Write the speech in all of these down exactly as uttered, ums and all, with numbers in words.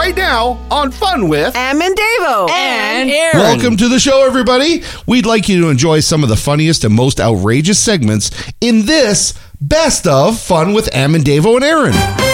right now on Fun with Am and Davo. And Aaron. Welcome to the show, everybody. We'd like you to enjoy some of the funniest and most outrageous segments in this Best of Fun with Am and Davo and Aaron.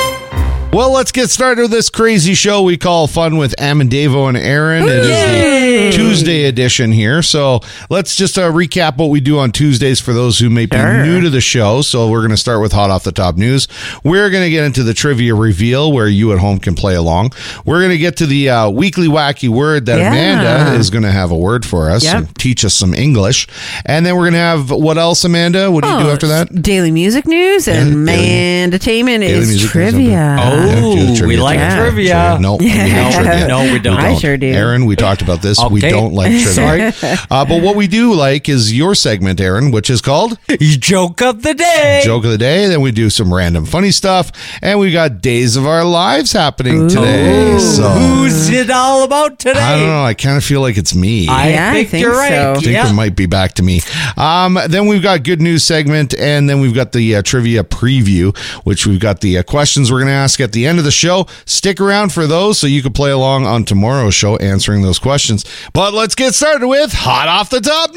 Well, let's get started with this crazy show we call Fun with Am and Davo and Aaron. It is the Tuesday edition here. So let's just uh, recap what we do on Tuesdays for those who may be Sure. new to the show. So we're going to start with Hot Off the Top News. We're going to get into the trivia reveal where you at home can play along. We're going to get to the uh, weekly wacky word that Yeah. Amanda is going to have a word for us Yep. and teach us some English. And then we're going to have what else, Amanda? What do you do Oh, after that? Daily music news Yeah, and daily- Mandainment daily is music news, trivia. okay. Yeah, do the Oh, we like Yeah. trivia. No, we don't trivia. No, we don't. I sure do. Aaron, we talked about this. We Okay. don't like trivia. Uh, but what we do like is your segment, Aaron, which is called Joke of the day. Joke of the Day. Then we do some random funny stuff. And we got Days of Our Lives happening today. So Who's it all about today? I don't know. I kind of feel like it's me. I Yeah, I think, think you're right. so. I think Yeah. it might be back to me. Um, then we've got good news segment, and then we've got the uh, trivia preview, which we've got the uh, questions we're going to ask at the end of the show. Stick around for those so you can play along on tomorrow's show answering those questions. But let's get started with Hot Off the Top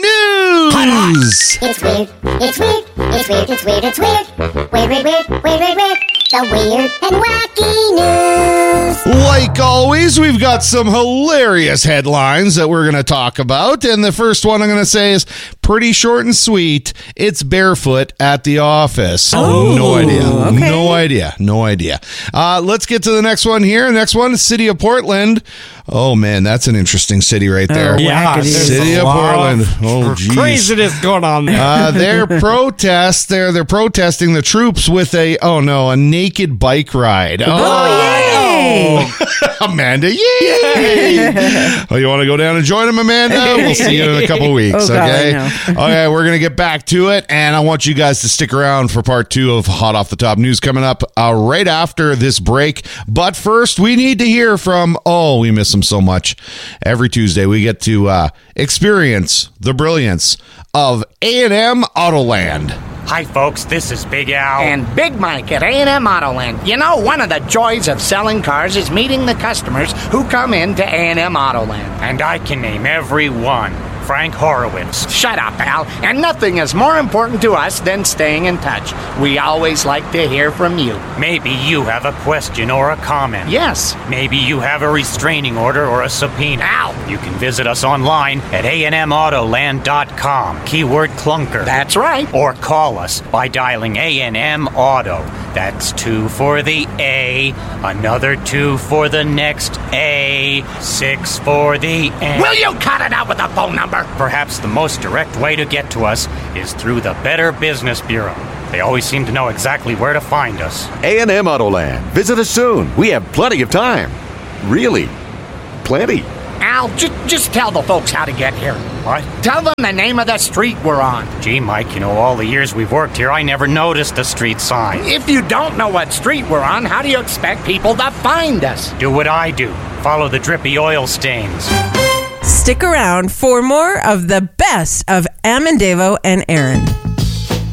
News. It's weird, it's weird, it's weird, it's weird, it's weird. Weird, weird, weird, weird, weird, weird. The weird and wacky news. Like always, we've got some hilarious headlines that we're going to talk about. And the first one I'm going to say is pretty short and sweet. It's barefoot at the office. Oh, no idea. okay. No idea. No idea. Uh, let's get to the next one here. Next one, City of Portland. Oh, man, that's an interesting city right there. Oh, Yeah, Wackadoo. there's City a of lot Portland. Oh, of geez. craziness going on there. Uh, their protest, they're, they're protesting the troops with a, oh no, a naked bike ride. Oh, yay! Amanda, yay! Oh, you want to go down and join them, Amanda? We'll see you in a couple weeks, Oh, God, okay? I know. Okay, we're going to get back to it, and I want you guys to stick around for part two of Hot Off the Top News coming up uh, right after this break. But first, we need to hear from, oh, we miss them so much. Every Tuesday, we get to uh, experience the brilliance of A and M Autoland. Hi, folks. This is Big Al. And Big Mike at A and M Autoland. You know, one of the joys of selling cars is meeting the customers who come into A and M Autoland. And I can name every one. Frank Horowitz. Shut up, Al. And nothing is more important to us than staying in touch. We always like to hear from you. Maybe you have a question or a comment. Yes. Maybe you have a restraining order or a subpoena. Al. You can visit us online at A and M autoland dot com. Keyword clunker. That's right. Or call us by dialing A and M Auto. That's two for the A, another two for the next A, six for the N. Will you cut it out with the phone number? Perhaps the most direct way to get to us is through the Better Business Bureau. They always seem to know exactly where to find us. A and M Autoland. Visit us soon. We have plenty of time. Really, plenty. Al, j- just tell the folks how to get here. What? Tell them the name of the street we're on. Gee, Mike, you know, all the years we've worked here, I never noticed the street sign. If you don't know what street we're on, how do you expect people to find us? Do what I do. Follow the drippy oil stains. Stick around for more of the best of Am and Davo and Aaron.